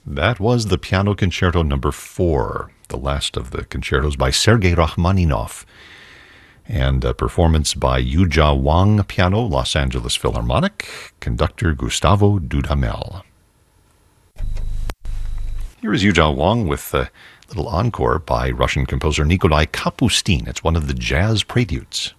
That was the Piano Concerto Number 4, the last of the concertos by Sergei Rachmaninoff, and a performance by Yujia Wang piano, Los Angeles Philharmonic, conductor Gustavo Dudamel. Here is Yujia Wang with a little encore by Russian composer Nikolai Kapustin. It's one of the jazz preludes.